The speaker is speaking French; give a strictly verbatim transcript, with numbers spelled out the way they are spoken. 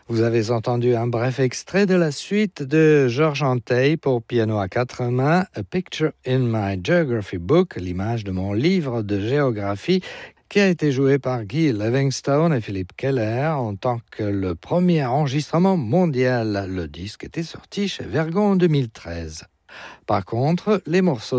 Vous avez entendu un bref extrait de la suite de Georges Antheil pour piano à quatre mains, A Picture in My Geography Book, l'image de mon livre de géographie, qui a été joué par Guy Livingstone et Philippe Keller en tant que le premier enregistrement mondial. Le disque était sorti chez Vergon en deux mille treize. Par contre, les morceaux